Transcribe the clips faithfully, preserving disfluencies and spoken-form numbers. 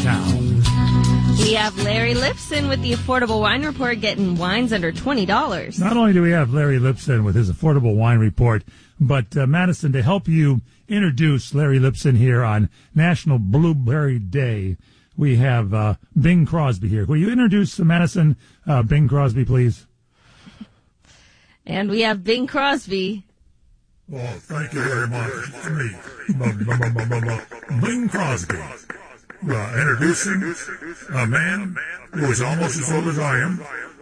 town. We have Larry Lipson with the Affordable Wine Report, getting wines under twenty dollars. Not only do we have Larry Lipson with his Affordable Wine Report, but uh, Madison, to help you introduce Larry Lipson here on National Blueberry Day, we have uh, Bing Crosby here. Will you introduce uh, Madison, uh, Bing Crosby, please? And we have Bing Crosby. Well, thank you very much. It's me, Bing Crosby, uh, introducing a man who is almost as old as I am.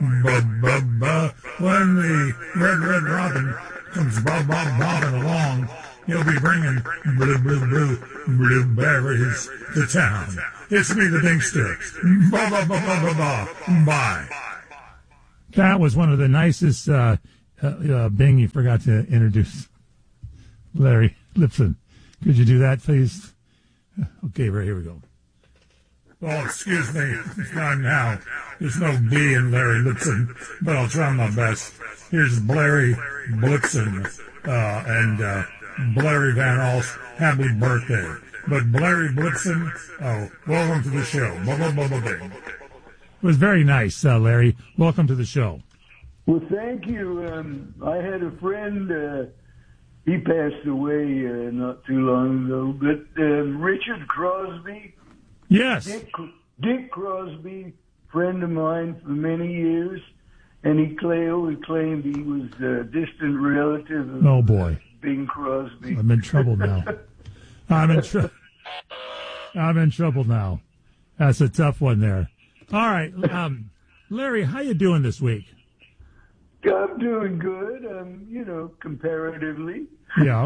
When the Red Red Robin comes bob bob bobbing along, he'll be bringing blue blue blue blueberries to town. It's me, the Bingster. Ba ba ba ba ba ba. Bye. That was one of the nicest. Uh, uh, uh, Bing, you forgot to introduce Larry Lipson. Could you do that, please? Okay, right, here we go. Oh, excuse me. It's not now. There's no B in Larry Lipson, but I'll try my best. Here's Blairy Blipson, uh, and, uh, Blairy Van Alst, happy birthday. But Blairy Blipson, oh, welcome to the show. Blah, blah, blah, blah, blah. It was very nice, uh, Larry. Welcome to the show. Well, thank you. Um, I had a friend, uh, he passed away uh, not too long ago, but um, Richard Crosby. Yes. Dick, Dick Crosby, friend of mine for many years, and he always claimed he was a distant relative of oh, boy. Bing Crosby. I'm in trouble now. I'm in trouble. I'm in trouble now. That's a tough one there. All right, um, Larry, how you doing this week? I'm doing good. Um, you know, comparatively. Yeah.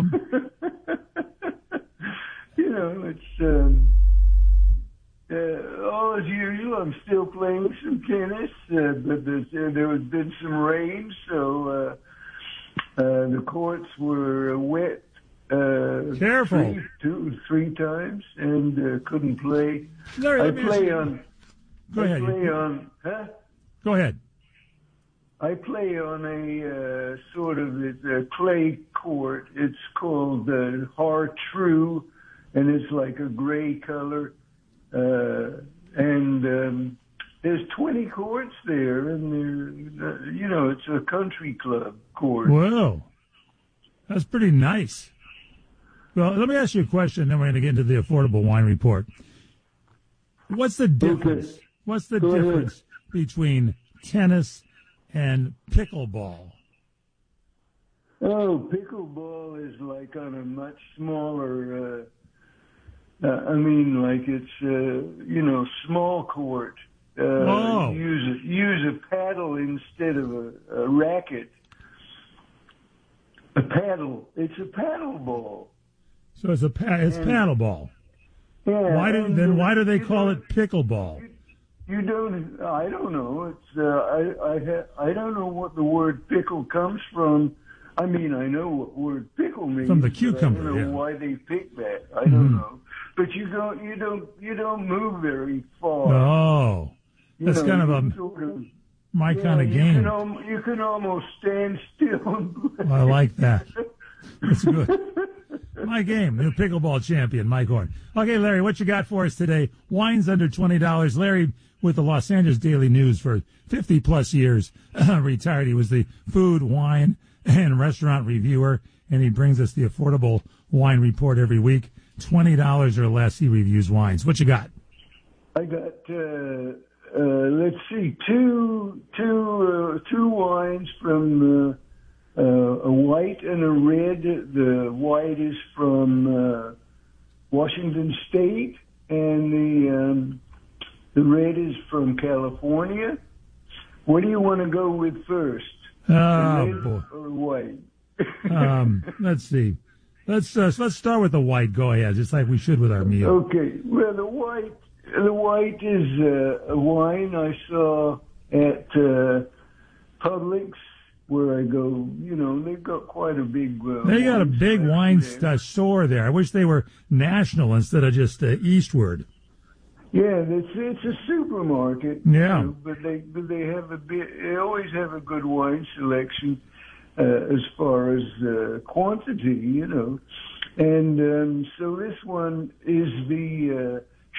You know, it's um, uh, all as usual. I'm still playing some tennis, uh, but there's, uh, there has been some rain, so uh, uh, the courts were wet. Uh, Careful. Three, two, three times, and uh, couldn't play. Larry, I let me ask play you- on. Go I ahead. play You- on. Huh? Go ahead. I play on a uh, sort of a clay court. It's called uh, Hartrue, and it's like a gray color. Uh, and um, there's twenty courts there, and uh, you know it's a country club court. Whoa, that's pretty nice. Well, let me ask you a question, then we're going to get into the Affordable Wine Report. What's the difference? Okay. What's the Go ahead. difference between tennis and pickleball? Oh, pickleball is like on a much smaller. Uh, uh, I mean, like it's uh, you know small court. Uh, Oh. Use a, use a paddle instead of a, a racket. A paddle. It's a paddle ball. So it's a pa- it's And- paddleball. Yeah. Why do and, then uh, why do they you call don't- it pickleball? You don't. I don't know. It's. Uh, I. I. Ha, I don't know what the word pickle comes from. I mean, I know what word pickle means. From the but cucumber, I don't know yeah. why they pick that. I don't Mhm. know. But you don't. You don't. You don't move very far. Oh, You that's know, kind of you a sort of, my yeah, kind of you game. Can al- you can almost stand still. And play. I like that. That's good. My game, new pickleball champion, Mike Horn. Okay, Larry, what you got for us today? Wines under twenty dollars. Larry, with the Los Angeles Daily News for fifty plus years, retired. He was the food, wine, and restaurant reviewer, and he brings us the Affordable Wine Report every week. twenty dollars or less, he reviews wines. What you got? I got. Uh, uh, let's see, two two uh, two wines from. Uh, Uh, a white and a red. The white is from uh, Washington State, and the um, the red is from California. What do you want to go with first? Oh, red boy. or white? Um, let's see. Let's uh, let's start with the white. Go ahead, just like we should with our meal. Okay. Well, the white the white is uh, a wine I saw at uh, Publix. Where I go, you know, they've got quite a big. Uh, They got a wine big selection wine there. st- store there. I wish they were national instead of just uh, eastward. Yeah, it's it's a supermarket. Yeah. You know, but they but they have a bit. They always have a good wine selection uh, as far as uh, quantity, you know. And um, so this one is the uh,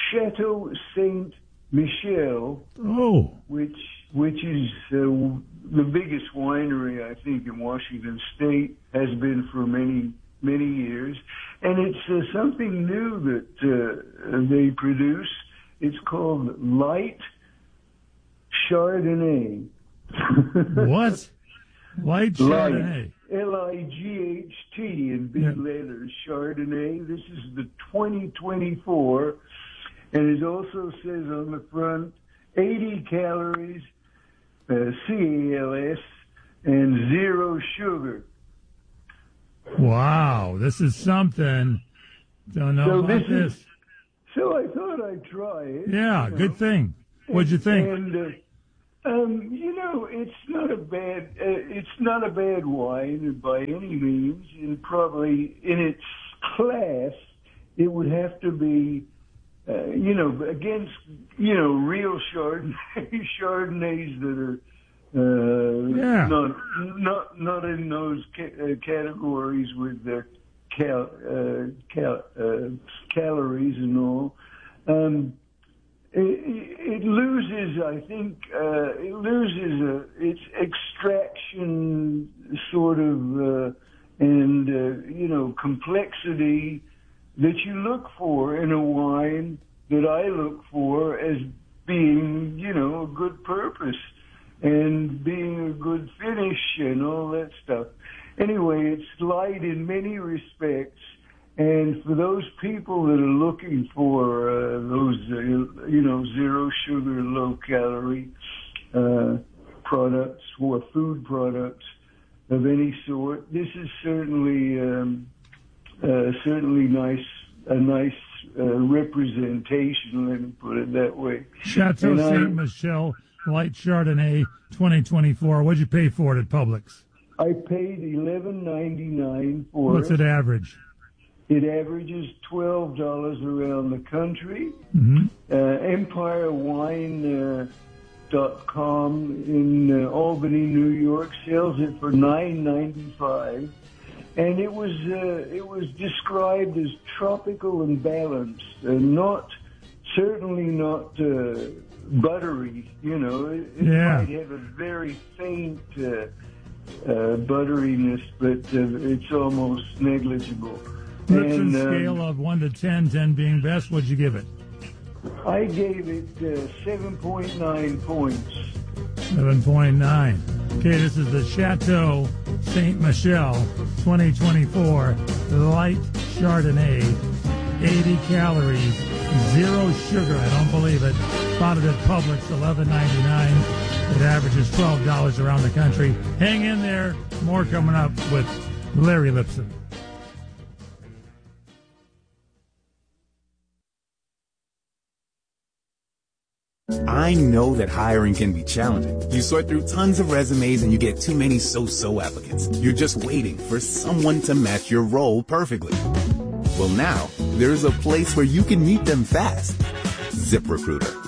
Chateau Saint Michel, Oh. which which is uh, the biggest winery, I think, in Washington State, has been for many, many years. And it's uh, something new that uh, they produce. It's called Light Chardonnay. What? Light Chardonnay. L I G H T in big Yeah. letters, Chardonnay. This is the twenty twenty-four, and it also says on the front, eighty calories, uh, C A L S, and zero sugar. Wow, this is something. Don't know So about this this. is- So I thought I'd try it. Yeah, you know. good thing. What'd you think? And, uh, um, you know, it's not a bad, uh, it's not a bad wine by any means, and probably in its class, it would have to be, uh, you know, against, you know, real Chardonnay, Chardonnays that are, uh, Yeah. not, not, not in those ca- uh, categories with their cal, uh, cal, uh, calories and all. Um, It, it loses, I think, uh, it loses uh, its extraction sort of uh, and uh, you know complexity that you look for in a wine that I look for as being you know a good purpose and being a good finish and all that stuff. Anyway, it's light in many respects. And for those people that are looking for uh, those, uh, you know, zero sugar, low calorie uh, products or food products of any sort, this is certainly um, uh, certainly nice, a nice uh, representation. Let me put it that way. Chateau And I- Saint Michel Light Chardonnay twenty twenty-four. What'd you pay for it at Publix? I paid eleven ninety-nine for What's it. it average? It averages twelve dollars around the country. Mm-hmm. Uh, Empire Wine dot com in uh, Albany, New York, sells it for nine ninety-five, and it was uh, it was described as tropical and balanced, uh, not certainly not uh, buttery. You know, it, it Yeah. might have a very faint uh, uh, butteriness, but uh, it's almost negligible. Lipson And, um, scale of one to ten, ten being best. What'd you give it? I gave it uh, seven point nine points. seven point nine. Okay, this is the Chateau Saint Michel twenty twenty-four Light Chardonnay. eighty calories, zero sugar. I don't believe it. Bought it at Publix, eleven ninety-nine. It averages twelve dollars around the country. Hang in there. More coming up with Larry Lipson. I know that hiring can be challenging. You sort through tons of resumes and you get too many so-so applicants. You're just waiting for someone to match your role perfectly. Well, now, there's a place where you can meet them fast. ZipRecruiter.